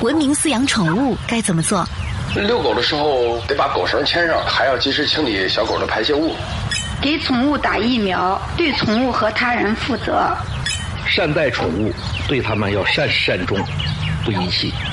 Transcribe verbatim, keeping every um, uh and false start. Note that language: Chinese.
文明饲养宠物该怎么做？ 遛狗的时候得把狗绳牵上，还要及时清理小狗的排泄物。 给宠物打疫苗，对宠物和他人负责。 善待宠物，对它们要善始善终，不遗弃。